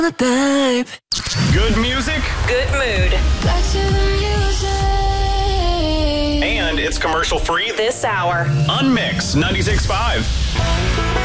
the type. Good music, Good mood. Back to the music. and it's commercial free. This hour. Unmix 96.5.